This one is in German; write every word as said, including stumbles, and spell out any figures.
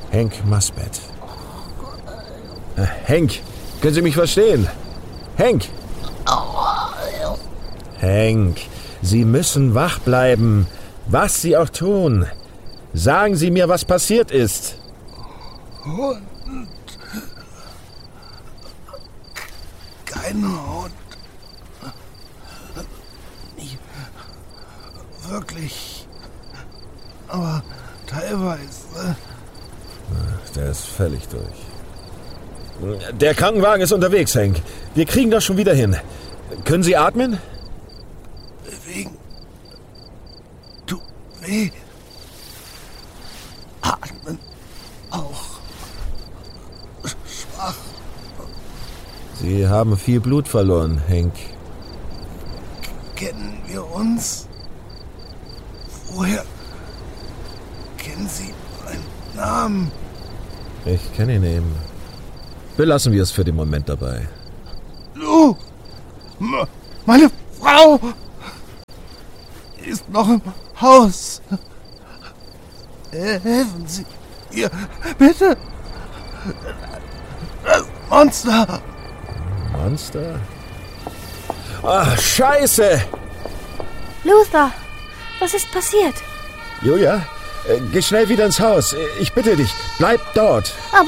Hank Musbat. Äh, Hank, können Sie mich verstehen? Hank! Hank, Sie müssen wach bleiben, was Sie auch tun. Sagen Sie mir, was passiert ist. Hund. Kein Hund. Nicht wirklich. Aber teilweise. Der ist völlig durch. Der Krankenwagen ist unterwegs, Hank. Wir kriegen das schon wieder hin. Können Sie atmen? Bewegen. Tut weh. Atmen auch. Schwach. Sie haben viel Blut verloren, Hank. Kennen wir uns? Woher kennen Sie meinen Namen? Ich kenne ihn eben. Belassen wir es für den Moment dabei. Lou! M- meine Frau ist noch im Haus. Helfen Sie ihr, bitte. Das Monster. Monster? Ach, Scheiße! Luther, was ist passiert? Julia, äh, geh schnell wieder ins Haus. Ich bitte dich, bleib dort. Aber